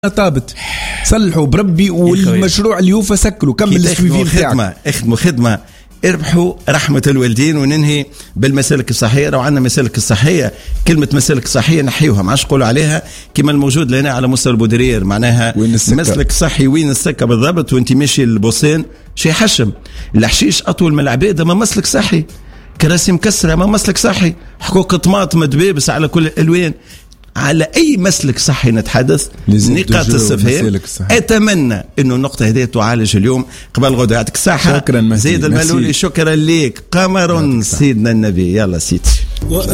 طابت صلحوا بربي والمشروع اليوفا سكروا كمل السويفين تاعك اخدموا خدمه اربحوا رحمه الوالدين. وننهي بالمسالك الصحيه. لو عندنا مسالك الصحيه كلمه مسالك صحيه نحيوها ما عادش نقولوا عليها كما الموجود لنا على مستوى البودرير معناها مسلك صحي وين السكه بالضبط وانت ماشي البوسين شي حشم الحشيش اطول من العباده ما مسلك صحي كراسي مكسره ما مسلك صحي حقوق طماطم دبابس على كل الالوان على أي مسلك صحي نتحدث نقاط الصفهين. أتمنى أنه النقطة هذه تعالج اليوم قبل غدا. يعطيك الصحة. شكرا زيد الملولي. شكرا لك قمر سيدنا النبي. يلا سيدي.